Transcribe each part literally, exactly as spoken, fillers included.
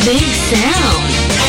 Big Sound.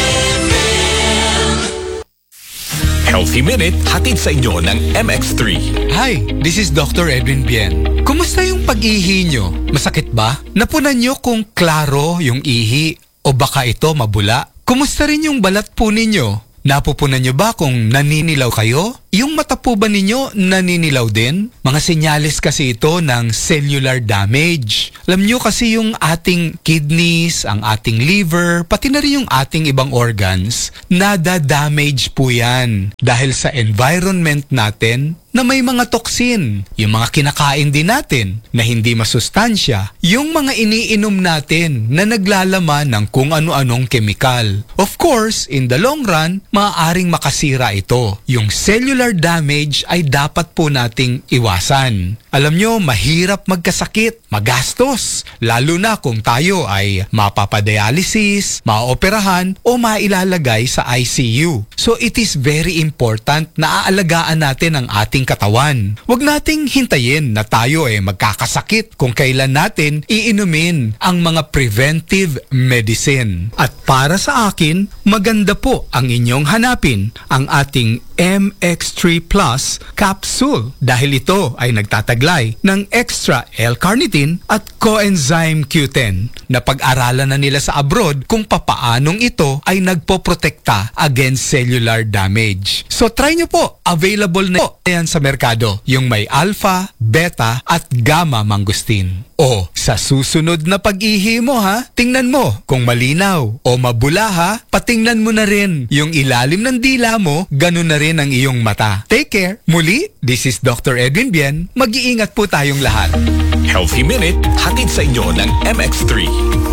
Healthy Minute, hatid sa inyo ng M X three. Hi, this is Doctor Edwin Bien. Kumusta yung pag-ihi nyo? Masakit ba? Napunan nyo kung klaro yung ihi o baka ito mabula? Kumusta rin yung balat po ninyo? Napupunan nyo ba kung naninilaw kayo? Yung mata po ba ninyo naninilaw din? Mga senyales kasi ito ng cellular damage. Alam nyo kasi yung ating kidneys, ang ating liver, pati na rin yung ating ibang organs, nada-damage po yan dahil sa environment natin na may mga toxin, yung mga kinakain din natin na hindi masustansya, yung mga iniinom natin na naglalaman ng kung ano-anong kemikal. Of course, in the long run, maaaring makasira ito. Yung cellular damage ay dapat po nating iwasan. Alam nyo, mahirap magkasakit, magastos, lalo na kung tayo ay mapapadialysis, maoperahan o mailalagay sa I C U. So it is very important na aalagaan natin ang ating katawan. Huwag nating hintayin na tayo ay magkakasakit kung kailan natin iinumin ang mga preventive medicine. At para sa akin, maganda po ang inyong hanapin ang ating M X three Plus capsule dahil ito ay nagtataglay ng extra L-carnitine at coenzyme Q ten na pag-aralan na nila sa abroad kung papaanong ito ay nagpoprotekta against cellular damage. So try nyo po, available na yan sa merkado, yung may alpha, beta at gamma mangosteen. O sa susunod na pag-ihi mo ha, tingnan mo kung malinaw o mabula ha, patingnan mo na rin yung ilalim ng dila mo, ganun na rin ang iyong mata. Take care. Muli, this is Doctor Edwin Bien. Mag-iingat po tayong lahat. Healthy Minute, hatid sa inyo ng M X three.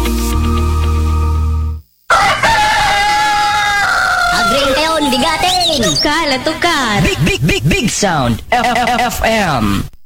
Agring kayon, bigatin! Tukal at tukal. Big, big, big, big sound. F M.